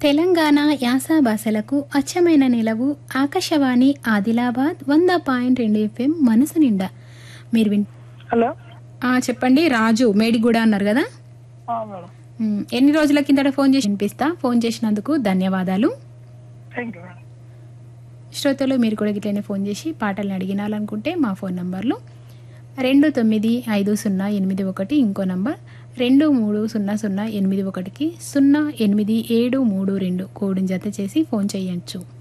తెలంగాణ యాస భాషలకు అచ్చమైన నిలవు ఆకాశవాణి ఆదిలాబాద్ 100.2 FM మనసు నిండా. మీరు హలో చెప్పండి. రాజు మేడిగూడ అన్నారు కదా. మేడం. ఎన్ని రోజుల కిందట ఫోన్ చేసి వినిపిస్తా. ఫోన్ చేసినందుకు ధన్యవాదాలు. Thank you madam. శ్రోతలు మీరు కూడా ఇట్లనే ఫోన్ చేసి పాటలను అడిగినాలనుకుంటే మా ఫోన్ నంబర్లు 295081, ఇంకో నంబర్ 230081కి 08732 కోడ్ని జత చేసి ఫోన్ చేయొచ్చు.